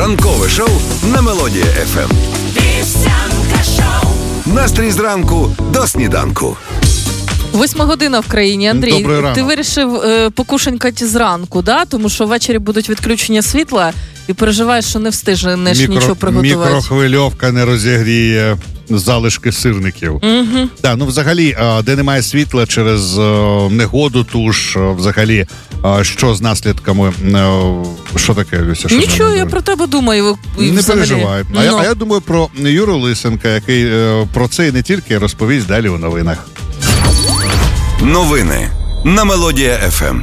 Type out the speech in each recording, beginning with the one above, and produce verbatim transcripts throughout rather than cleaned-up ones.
Ранкове шоу на Мелодія еф ем. Вівсянка шоу. Настрій зранку до сніданку. Восьма година в країні. Андрій, Добрий ранок. ти вирішив е, покушанькати зранку, да? Тому що ввечері будуть відключення світла і переживаєш, що не встигнеш Мікро, нічого приготувати. Мікрохвильовка не розігріє залишки сирників. Угу. Так, ну взагалі, де немає світла через негоду, туж, взагалі, що з наслідками, що таке, Люся? Що Нічого, я про тебе думаю. Не взагалі. переживай. А, No. я, а я думаю про Юру Лисенка, який про це і не тільки розповість далі у новинах. Новини на Мелодія еф ем.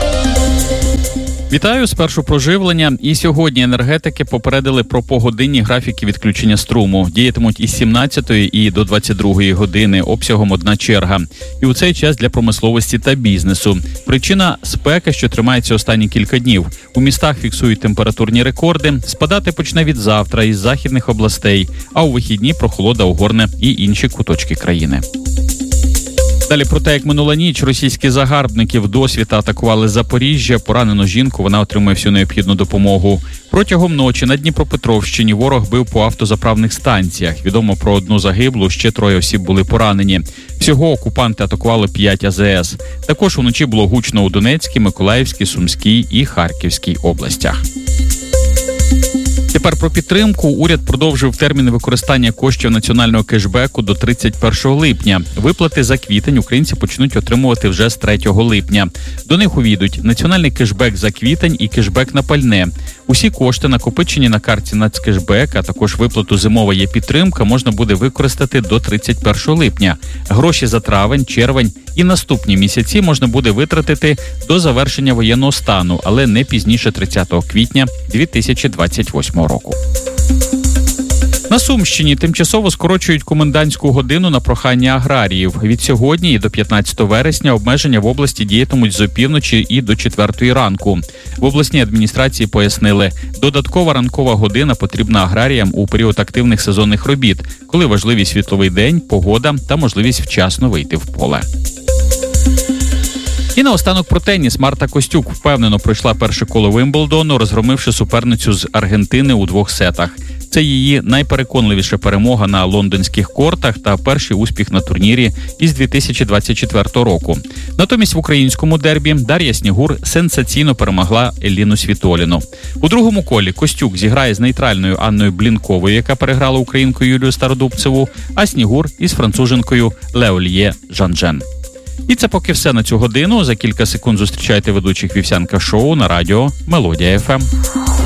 Вітаю, спершу про живлення. І сьогодні енергетики попередили про погодинні графіки відключення струму. Діятимуть із сімнадцятої і до двадцять другої години, обсягом одна черга. І у цей час для промисловості та бізнесу. Причина – спека, що тримається останні кілька днів. У містах фіксують температурні рекорди. Спадати почне від завтра із західних областей, а у вихідні прохолода огорне і інші куточки країни. Далі про те, як минула ніч, російські загарбники вдосвіта атакували Запоріжжя. Поранену жінку, вона отримує всю необхідну допомогу. Протягом ночі на Дніпропетровщині ворог бив по автозаправних станціях. Відомо про одну загиблу, ще троє осіб були поранені. Всього окупанти атакували п'ять а зе ес. Також уночі було гучно у Донецькій, Миколаївській, Сумській і Харківській областях. Тепер про підтримку. Уряд продовжив терміни використання коштів національного кешбеку до тридцять першого липня. Виплати за квітень українці почнуть отримувати вже з третього липня. До них увійдуть національний кешбек за квітень і кешбек на пальне. Усі кошти, накопичені на карті нацкешбек, а також виплату «Зимова є підтримка» можна буде використати до тридцять першого липня. Гроші за травень, червень і наступні місяці можна буде витратити до завершення воєнного стану, але не пізніше тридцятого квітня дві тисячі двадцять восьмого року. На Сумщині тимчасово скорочують комендантську годину на прохання аграріїв. Від сьогодні і до п'ятнадцятого вересня обмеження в області діятимуть з опівночі і до четвертої ранку. В обласній адміністрації пояснили, додаткова ранкова година потрібна аграріям у період активних сезонних робіт, коли важливі світловий день, погода та можливість вчасно вийти в поле. І наостанок про теніс. Марта Костюк впевнено пройшла перше коло Вимблдону, розгромивши суперницю з Аргентини у двох сетах. Це її найпереконливіша перемога на лондонських кортах та перший успіх на турнірі із дві тисячі двадцять четвертого року. Натомість в українському дербі Дар'я Снігур сенсаційно перемогла Еліну Світоліну. У другому колі Костюк зіграє з нейтральною Анною Блінковою, яка переграла українку Юлію Стародубцеву, а Снігур із француженкою Леольє Жанжен. І це поки все на цю годину. За кілька секунд зустрічайте ведучих Вівсянка шоу на радіо Мелодія еф ем.